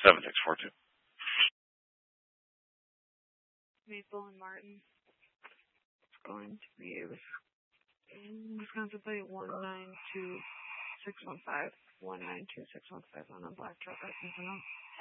7642. Maple and Martin. It's going to be Wisconsin plate 192615. 192615 on a black truck. I think I know.